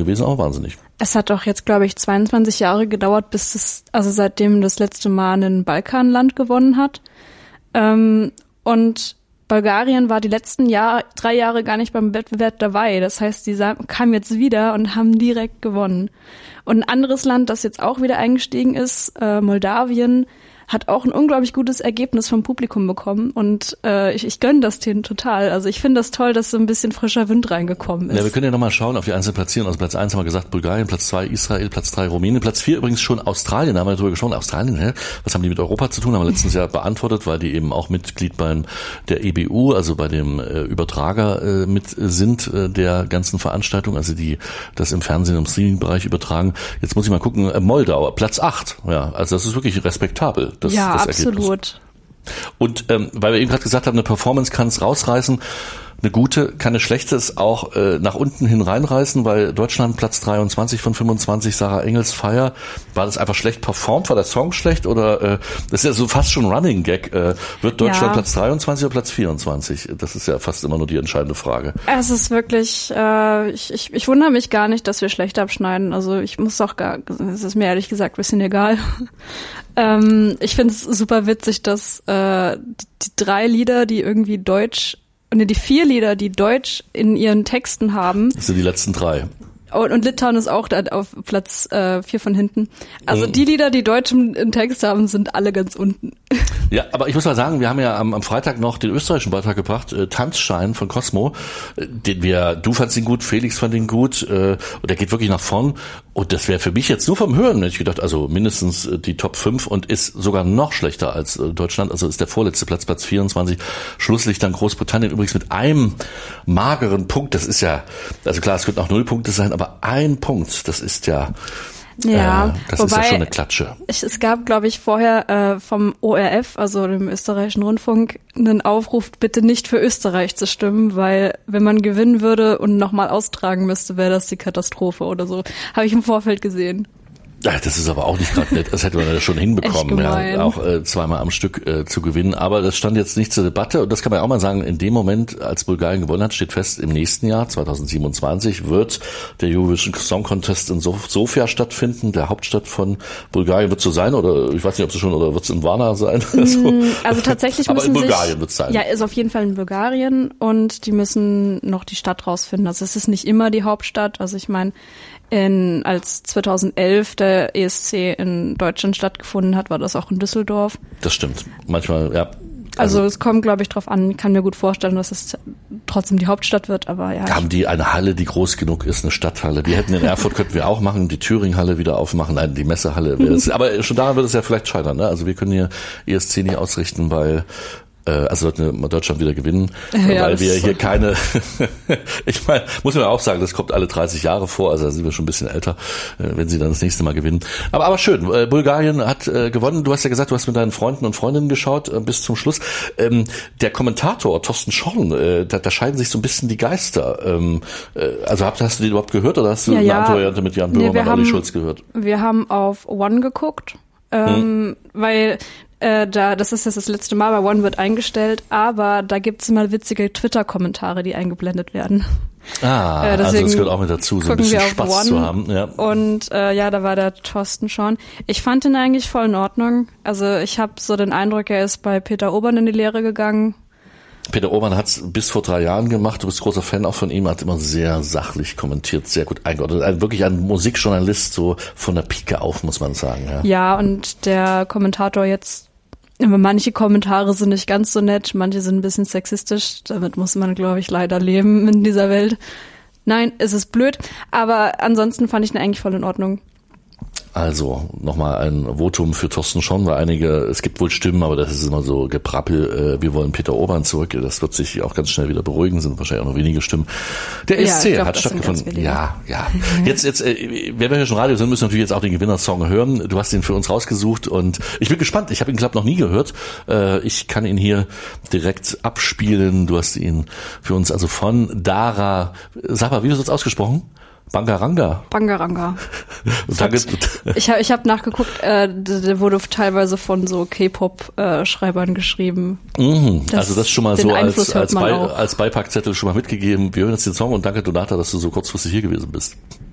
gewesen, auch wahnsinnig. Es hat doch jetzt, glaube ich, 22 Jahre gedauert, seitdem das letzte Mal ein Balkanland gewonnen hat. Und Bulgarien war die letzten 3 Jahre gar nicht beim Wettbewerb dabei. Das heißt, die kamen jetzt wieder und haben direkt gewonnen. Und ein anderes Land, das jetzt auch wieder eingestiegen ist, Moldawien, hat auch ein unglaublich gutes Ergebnis vom Publikum bekommen. Und ich gönne das denen total. Also ich finde das toll, dass so ein bisschen frischer Wind reingekommen ist. Ja, wir können ja nochmal schauen auf die einzelnen Platzierungen. Also Platz 1 haben wir gesagt Bulgarien, Platz 2 Israel, Platz 3 Rumänien, Platz 4 übrigens schon Australien. Da haben wir darüber gesprochen. Australien, was haben die mit Europa zu tun? Haben wir letztens Jahr beantwortet, weil die eben auch Mitglied der EBU, also bei dem Übertrager mit sind der ganzen Veranstaltung, also die das im Fernsehen, im Streaming-Bereich übertragen. Jetzt muss ich mal gucken, Moldau, Platz 8. Ja, also das ist wirklich respektabel. Das absolut. Und weil wir eben gerade gesagt haben, eine Performance kann es rausreißen, eine gute, keine schlechte ist auch nach unten hin reinreißen, weil Deutschland Platz 23 von 25, Sarah Engels Fire, war das einfach schlecht performt, war der Song schlecht oder das ist ja so fast schon Running Gag, wird Deutschland Platz 23 oder Platz 24? Das ist ja fast immer nur die entscheidende Frage. Es ist wirklich, ich wundere mich gar nicht, dass wir schlecht abschneiden, also es ist mir ehrlich gesagt ein bisschen egal. Ich finde es super witzig, dass die 3 Lieder, die irgendwie die 4 Lieder, die Deutsch in ihren Texten haben. Das sind die letzten 3. Und Litauen ist auch da auf Platz 4 von hinten. Also die Lieder, die Deutsch im Text haben, sind alle ganz unten. Ja, aber ich muss mal sagen, wir haben ja am Freitag noch den österreichischen Beitrag gebracht, Tanzschein von Cosmo, du fandst ihn gut, Felix fand ihn gut, und der geht wirklich nach vorn. Und das wäre für mich jetzt nur vom Hören, hätte ich gedacht, also mindestens die Top 5 und ist sogar noch schlechter als Deutschland, also ist der vorletzte Platz 24. Schlusslicht dann Großbritannien übrigens mit einem mageren Punkt, das ist ja, also klar, es könnten auch 0 Punkte sein, aber 1 Punkt, das ist ja... das ist ja schon eine Klatsche. Es gab, glaube ich, vorher vom ORF, also dem österreichischen Rundfunk, einen Aufruf, bitte nicht für Österreich zu stimmen, weil wenn man gewinnen würde und nochmal austragen müsste, wäre das die Katastrophe oder so. Habe ich im Vorfeld gesehen. Ja, das ist aber auch nicht gerade nett. Das hätte man ja schon hinbekommen, ja, auch 2-mal am Stück zu gewinnen. Aber das stand jetzt nicht zur Debatte. Und das kann man auch mal sagen, in dem Moment, als Bulgarien gewonnen hat, steht fest, im nächsten Jahr, 2027, wird der Eurovision Song Contest in Sofia stattfinden, der Hauptstadt von Bulgarien. Wird so sein, oder ich weiß nicht, ob es schon, oder wird es in Varna sein? Also tatsächlich aber in Bulgarien wird es sein. Ja, ist auf jeden Fall in Bulgarien und die müssen noch die Stadt rausfinden. Also es ist nicht immer die Hauptstadt. Also ich meine, als 2011 der ESC in Deutschland stattgefunden hat, war das auch in Düsseldorf. Das stimmt. Manchmal, ja. Also es kommt, glaube ich, drauf an. Ich kann mir gut vorstellen, dass es trotzdem die Hauptstadt wird, aber ja. Haben die eine Halle, die groß genug ist, eine Stadthalle? Wir hätten in Erfurt, könnten wir auch machen, die Thüringen-Halle wieder aufmachen, nein, die Messehalle. Aber schon daran wird es ja vielleicht scheitern, ne? Also wir können hier ESC nicht ausrichten, weil sollte Deutschland wieder gewinnen, weil wir hier keine, ich meine, muss man auch sagen, das kommt alle 30 Jahre vor, also da sind wir schon ein bisschen älter, wenn sie dann das nächste Mal gewinnen. Aber schön, Bulgarien hat gewonnen, du hast ja gesagt, du hast mit deinen Freunden und Freundinnen geschaut bis zum Schluss. Der Kommentator Thorsten Schorn, da scheiden sich so ein bisschen die Geister. Also hast du den überhaupt gehört oder hast du eine andere Variante mit Jan Böhmermann und Olli Schulz gehört? Wir haben auf One geguckt, weil das ist jetzt das letzte Mal, bei One wird eingestellt, aber da gibt's immer witzige Twitter-Kommentare, die eingeblendet werden. Also das gehört auch mit dazu, so ein bisschen Spaß zu haben. Ja. Und da war der Thorsten Schorn. Ich fand ihn eigentlich voll in Ordnung. Also ich habe so den Eindruck, er ist bei Peter Urban in die Lehre gegangen. Peter Urban hat es bis vor 3 Jahren gemacht. Du bist großer Fan auch von ihm. Hat immer sehr sachlich kommentiert, sehr gut eingeordnet. Wirklich ein Musikjournalist, so von der Pike auf, muss man sagen. Ja, und der Kommentator jetzt, manche Kommentare sind nicht ganz so nett, manche sind ein bisschen sexistisch. Damit muss man, glaube ich, leider leben in dieser Welt. Nein, es ist blöd, aber ansonsten fand ich ihn eigentlich voll in Ordnung. Also nochmal ein Votum für Thorsten Schorn, weil es gibt wohl Stimmen, aber das ist immer so Geprappel, wir wollen Peter Urban zurück, das wird sich auch ganz schnell wieder beruhigen, sind wahrscheinlich auch noch wenige Stimmen. Der ESC hat stattgefunden. Ja. Jetzt, wenn wir hier schon Radio sind, müssen wir natürlich jetzt auch den Gewinnersong hören. Du hast ihn für uns rausgesucht und ich bin gespannt, ich habe ihn, glaube ich, noch nie gehört. Ich kann ihn hier direkt abspielen. Du hast ihn für uns also von Dara, sag mal, wie wird es ausgesprochen? Bangaranga. Ich hab nachgeguckt, der wurde teilweise von so K-Pop-Schreibern geschrieben. Also das schon mal so als Beipackzettel schon mal mitgegeben. Wir hören jetzt den Song und danke Donata, dass du so kurzfristig hier gewesen bist.